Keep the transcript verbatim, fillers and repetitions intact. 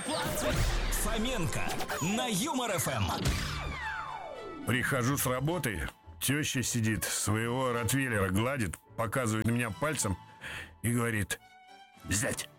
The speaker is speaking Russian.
Фоменко на Юмор эф эм. Прихожу с работы, теща сидит, своего ротвейлера гладит, показывает на меня пальцем и говорит: «Зять,